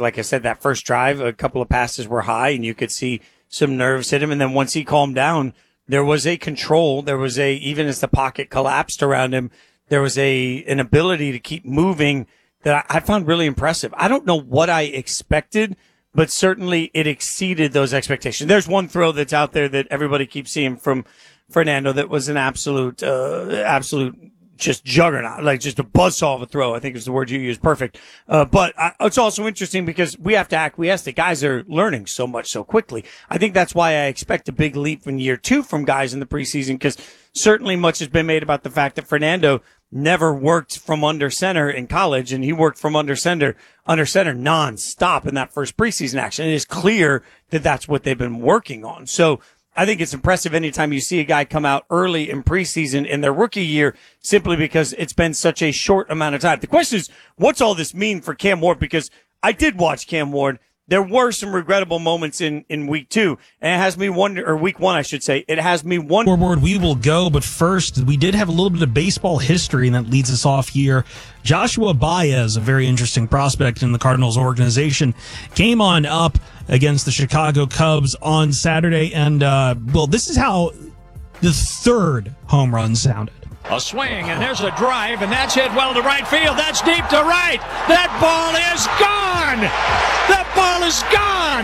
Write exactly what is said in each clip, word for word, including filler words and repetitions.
like I said, that first drive, a couple of passes were high, and you could see some nerves hit him. And then once he calmed down, there was a control. There was a, even as the pocket collapsed around him, there was a, an ability to keep moving that I, I found really impressive. I don't know what I expected, but certainly it exceeded those expectations. There's one throw that's out there that everybody keeps seeing from Fernando that was an absolute, uh, absolute just juggernaut, like just a buzzsaw of a throw, I think is the word you used. Perfect. Uh, but I, it's also interesting because we have to acquiesce that guys are learning so much so quickly. I think that's why I expect a big leap in year two from guys in the preseason, because certainly much has been made about the fact that Fernando never worked from under center in college, and he worked from under center, under center nonstop in that first preseason action. It is clear that that's what they've been working on. So I think it's impressive anytime you see a guy come out early in preseason in their rookie year, simply because it's been such a short amount of time. The question is, what's all this mean for Cam Ward? Because I did watch Cam Ward. There were some regrettable moments in, in week two, and it has me wonder, or week one, I should say. It has me wonder. Forward, we will go, but first, we did have a little bit of baseball history, and that leads us off here. Joshua Baez, a very interesting prospect in the Cardinals organization, came on up against the Chicago Cubs on Saturday, and, uh, well, this is how the third home run sounded. A swing, and there's a drive, and that's hit well to right field. That's deep to right. That ball is gone. That ball is gone.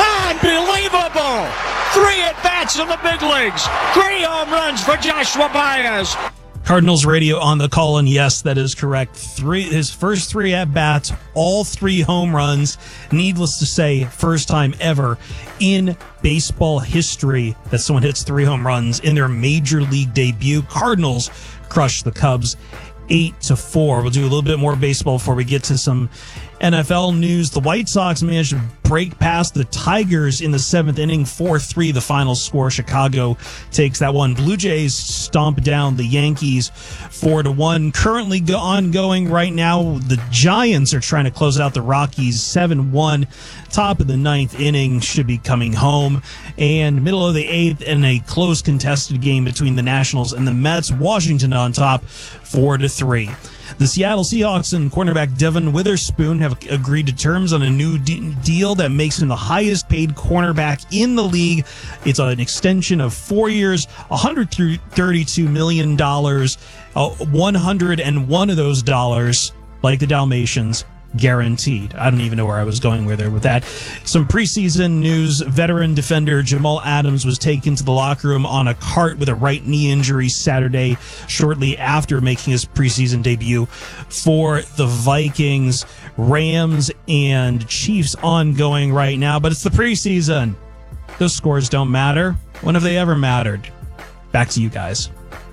Unbelievable. Three at-bats in the big leagues. Three home runs for Joshua Baez. Cardinals radio on the call, and yes, that is correct. Three, his first three at-bats, all three home runs. Needless to say, first time ever in baseball history that someone hits three home runs in their major league debut. Cardinals crush the Cubs eight to four. We'll do a little bit more baseball before we get to some N F L news. The White Sox managed to break past the Tigers in the seventh inning, four three the final score. Chicago takes that one. Blue Jays stomp down the Yankees four to one. Currently go- ongoing right now, the Giants are trying to close out the Rockies seven one. Top of the ninth inning, should be coming home. And middle of the eighth, in a close contested game between the Nationals and the Mets, Washington on top four to three. The Seattle Seahawks and cornerback Devin Witherspoon have agreed to terms on a new de- deal that makes him the highest paid cornerback in the league. It's an extension of four years, one hundred thirty-two million dollars. Uh, one hundred one of those dollars, like the Dalmatians, guaranteed. I don't even know where I was going with there with that. Some preseason news. Veteran defender Jamal Adams was taken to the locker room on a cart with a right knee injury Saturday, shortly after making his preseason debut for the Vikings. Rams and Chiefs ongoing right now, but it's the preseason. Those scores don't matter. When have they ever mattered? Back to you guys.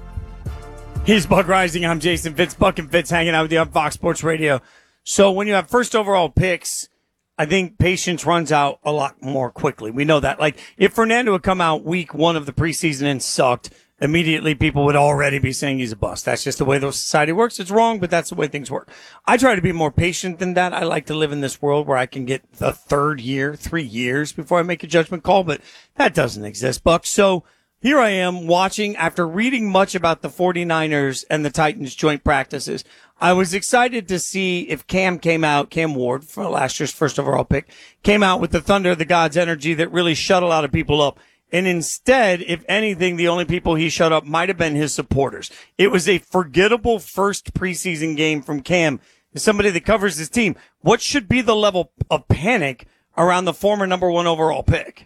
He's Buck Rising. I'm Jason Fitz. Buck and Fitz hanging out with you on Fox Sports Radio. So when you have first overall picks, I think patience runs out a lot more quickly. We know that. Like, if Fernando had come out week one of the preseason and sucked, immediately people would already be saying he's a bust. That's just the way the society works. It's wrong, but that's the way things work. I try to be more patient than that. I like to live in this world where I can get the third year, three years before I make a judgment call, but that doesn't exist, Buck. So here I am watching, after reading much about the 49ers and the Titans joint practices. I was excited to see if Cam came out, Cam Ward, for last year's first overall pick, came out with the Thunder of the Gods energy that really shut a lot of people up. And instead, if anything, the only people he shut up might have been his supporters. It was a forgettable first preseason game from Cam, as somebody that covers his team. What should be the level of panic around the former number one overall pick?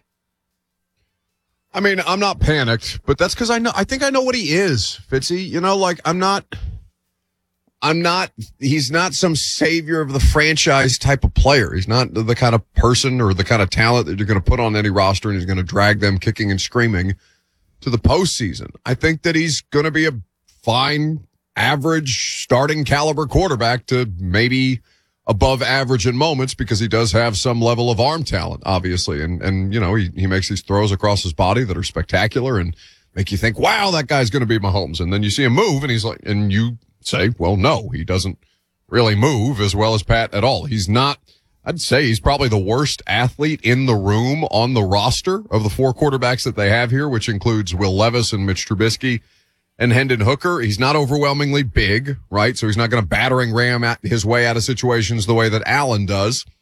I mean, I'm not panicked, but that's because I know, I think I know what he is, Fitzy. You know, like, I'm not, I'm not, he's not some savior of the franchise type of player. He's not the kind of person or the kind of talent that you're going to put on any roster and he's going to drag them kicking and screaming to the postseason. I think that he's going to be a fine, average, starting caliber quarterback to maybe above average in moments, because he does have some level of arm talent, obviously. And, and, you know, he, he makes these throws across his body that are spectacular and make you think, wow, that guy's going to be Mahomes. And then you see him move and he's like, and you say, well, no, he doesn't really move as well as Pat at all. He's not, I'd say he's probably the worst athlete in the room on the roster of the four quarterbacks that they have here, which includes Will Levis and Mitch Trubisky and Hendon Hooker. He's not overwhelmingly big, right? So he's not going to battering ram at his way out of situations the way that Allen does.